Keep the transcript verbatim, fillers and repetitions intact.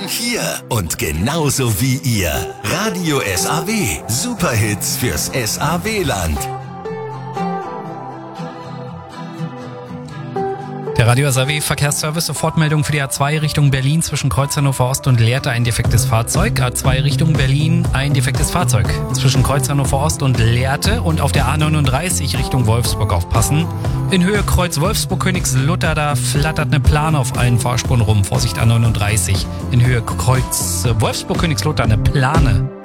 hier und genauso wie ihr. Radio S A W. Superhits fürs S A W-Land. Der Radio S A W Verkehrsservice, Sofortmeldung für die A zwei Richtung Berlin zwischen Kreuz Hannover Ost und Lehrte ein defektes Fahrzeug. A zwei Richtung Berlin ein defektes Fahrzeug. Zwischen Kreuz Hannover Ost und Lehrte und auf der A neununddreißig Richtung Wolfsburg aufpassen. In Höhe Kreuz Wolfsburg-Königslutter, da flattert eine Plane auf allen Fahrspuren rum. Vorsicht A neununddreißig. In Höhe Kreuz Wolfsburg-Königslutter eine Plane.